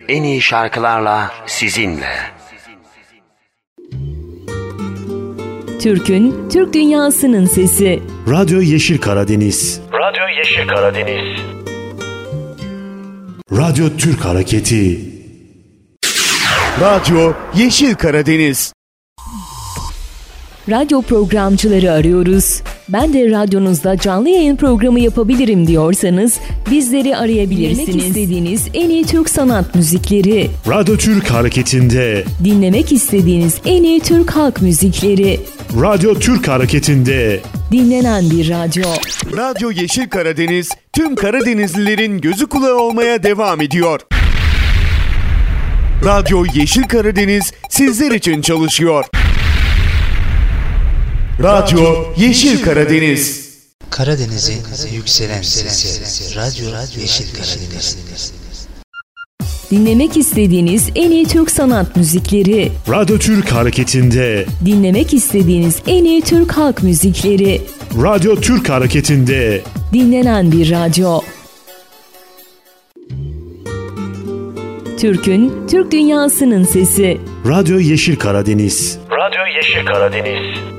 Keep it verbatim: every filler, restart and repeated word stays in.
En iyi şarkılarla sizinle. Türk'ün, Türk dünyasının sesi. Radyo Yeşil Karadeniz. Radyo Yeşil Karadeniz. Radyo Türk Hareketi. Radyo Yeşil Karadeniz. Radyo programcıları arıyoruz. Ben de radyonuzda canlı yayın programı yapabilirim diyorsanız bizleri arayabilirsiniz. Dinlemek istediğiniz en iyi Türk sanat müzikleri. Radyo Türk Hareketi'nde. Dinlemek istediğiniz en iyi Türk halk müzikleri. Radyo Türk Hareketi'nde. Dinlenen bir radyo. Radyo Yeşil Karadeniz tüm Karadenizlilerin gözü kulağı olmaya devam ediyor. Radyo Yeşil Karadeniz sizler için çalışıyor. Radyo Yeşil Karadeniz. Karadeniz'in yükselen sesi. Radyo Yeşil Karadeniz. Dinlemek istediğiniz en iyi Türk sanat müzikleri. Radyo Türk Hareketi'nde. Dinlemek istediğiniz en iyi Türk halk müzikleri. Radyo Türk Hareketi'nde. Dinlenen bir radyo. Türk'ün, Türk dünyasının sesi. Radyo Yeşil Karadeniz. Radyo Yeşil Karadeniz.